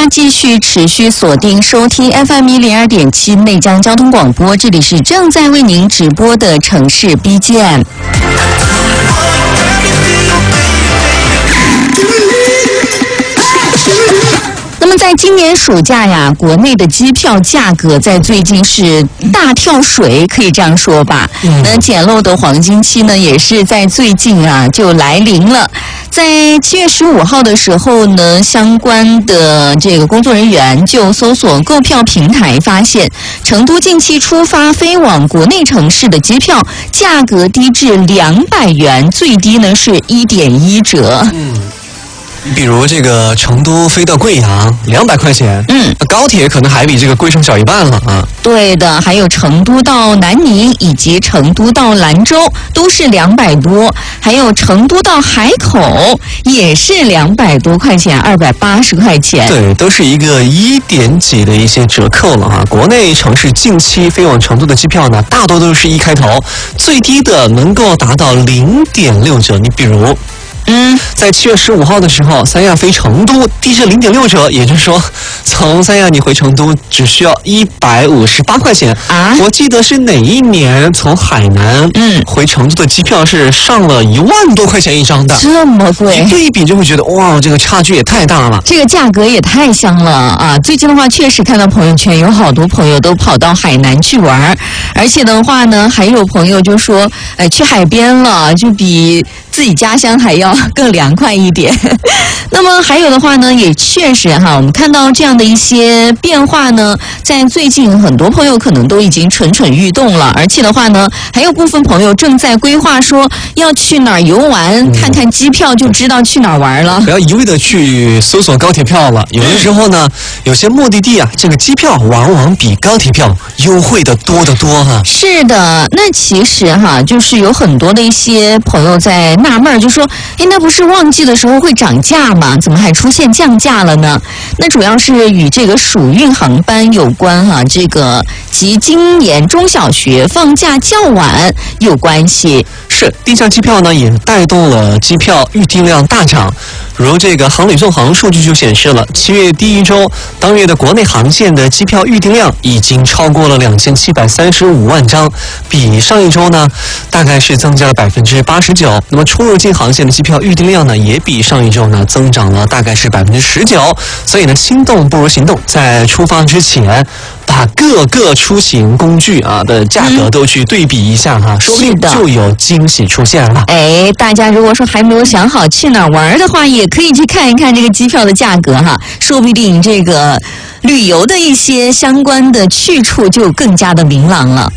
继续持续锁定收听 FM102.7 内江交通广播，这里是正在为您直播的城市 BGM。那么在今年暑假呀，国内的机票价格在最近是大跳水，可以这样说吧。那捡漏的黄金期呢，也是在最近啊就来临了。在7月15号的时候呢，相关的这个工作人员就搜索购票平台，发现成都近期出发飞往国内城市的机票价格低至200元，最低呢是1.1折。 比如这个成都飞到贵阳200块钱，高铁可能还比这个贵上小一半了啊。 对的，还有成都到南宁以及成都到兰州都是200多，还有成都到海口也是200多块钱，280块钱。 对，都是一个1点几的一些折扣了啊。国内城市近期飞往成都的机票呢，大多都是1开头，最低的能够达到0.6折。你比如。在7月15号的时候，三亚飞成都低至0.6折，也就是说，从三亚你回成都只需要158块钱啊！我记得是哪一年从海南回成都的机票是上了1万多块钱一张的， 这么贵， 一对一比就会觉得哇，这个差距也太大了， 这个价格也太香了啊！最近的话，确实看到朋友圈有好多朋友都跑到海南去玩，而且的话呢，还有朋友就说，去海边了，就比自己家乡还要更凉快一点。那么还有的话呢，也确实哈，我们看到这样的一些变化呢，在最近很多朋友可能都已经蠢蠢欲动了，而且的话呢，还有部分朋友正在规划说要去哪儿游玩，看看机票就知道去哪儿玩了。 不要一味的去搜索高铁票了，有的时候呢，有些目的地啊，这个机票往往比高铁票优惠的多得多哈。 是的，那其实哈，就是有很多的一些朋友在纳闷，就说，那不是旺季的时候会涨价吗？怎么还出现降价了呢？那主要是与这个暑运航班有关哈，这个及今年中小学放假较晚有关系。 是，低价机票呢也带动了机票预订量大涨。如这个航旅纵航数据就显示了，7月第一周当月的国内航线的机票预订量已经超过了2735万张，比上一周呢大概是增加了89%。那么出入境航线的机票预订量呢，也比上一周呢增长了大概是19%。所以呢，心动不如行动，在出发之前，把各个出行工具啊的价格都去对比一下哈，说不定就有惊喜出现了。 大家如果说还没有想好去哪儿玩的话，也可以去看一看这个机票的价格哈，说不定这个旅游的一些相关的去处就更加的明朗了。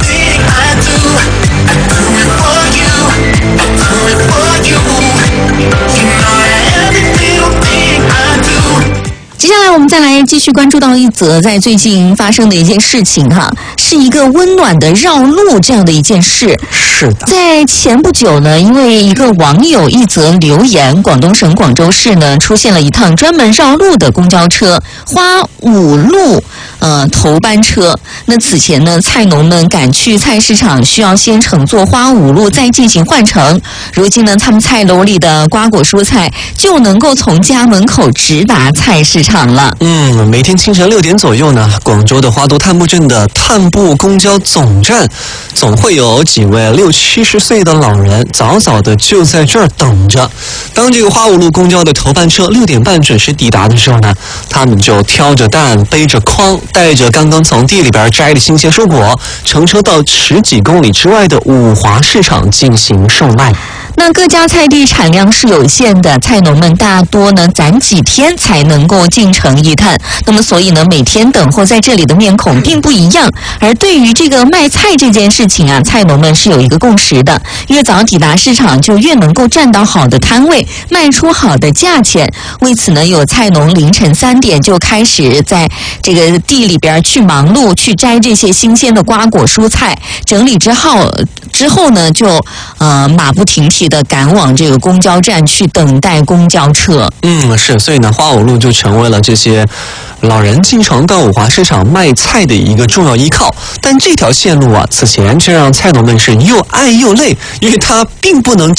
接下来我们再来继续关注到一则在最近发生的一件事情哈，是一个温暖的绕路这样的一件事。 是的，在前不久呢，因为一个网友一则留言，广东省广州市呢出现了一趟专门绕路的公交车花五路头班车。那此前呢，菜农们赶去菜市场需要先乘坐花五路再进行换乘，如今呢，他们菜楼里的瓜果蔬菜就能够从家门口直达菜市场了。 每天清晨6点左右呢，广州的花都探布镇的探布公交总站，总会有几位60-70岁的老人早早的就在这儿等着。当这个花五路公交的头班车6点半准时抵达的时候呢，他们就挑着担，背着筐，带着刚刚从地里边摘的新鲜蔬果，乘车到10几公里之外的五华市场进行售卖。 那各家菜地产量是有限的，菜农们大多呢攒几天才能够进城一探，那么所以呢每天等候在这里的面孔并不一样。而对于这个卖菜这件事情啊，菜农们是有一个共识的，越早抵达市场就越能够占到好的摊位，卖出好的价钱。为此呢，有菜农凌晨3点就开始在这个地里边去忙碌，去摘这些新鲜的瓜果蔬菜，整理之后呢就马不停蹄的赶往这个公交站去等待公交车。 是，所以呢，花五路就成为了这些老人进城到五华市场卖菜的一个重要依靠。但这条线路啊，此前却让菜农们是又爱又累，因为它并不能